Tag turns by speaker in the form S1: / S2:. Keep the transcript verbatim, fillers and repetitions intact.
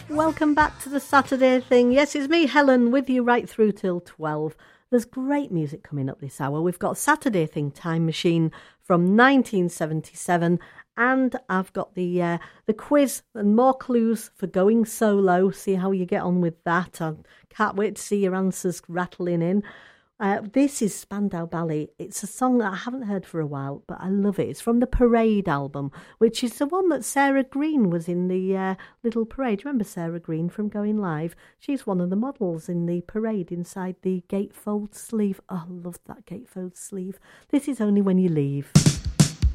S1: Welcome back to the Saturday thing. Yes, it's me, Helen, with you right through till twelve. There's great music coming up this hour. We've got Saturday Thing Time Machine from nineteen seventy-seven, and I've got the uh, the quiz and more clues for going solo. See how you get on with that. I can't wait to see your answers rattling in. Uh, this is Spandau Ballet. It's a song that I haven't heard for a while, but I love it. It's from the Parade album, which is the one that Sarah Green was in the uh, little parade. Remember Sarah Green from Going Live? She's one of the models in the parade inside the gatefold sleeve. Oh, I love that gatefold sleeve. This is Only When You Leave.